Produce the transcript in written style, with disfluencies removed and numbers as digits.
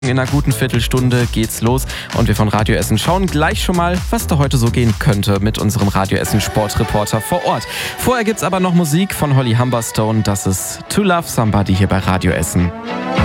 In einer guten Viertelstunde geht's los und wir von Radio Essen schauen gleich schon mal, was da heute so gehen könnte mit unserem Radio Essen Sportreporter vor Ort. Vorher gibt's aber noch Musik von Holly Humberstone. Das ist To Love Somebody hier bei Radio Essen.